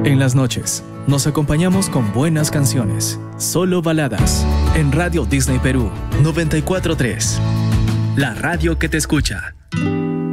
En las noches, nos acompañamos con buenas canciones. Solo baladas. En Radio Disney Perú 94.3. La radio que te escucha.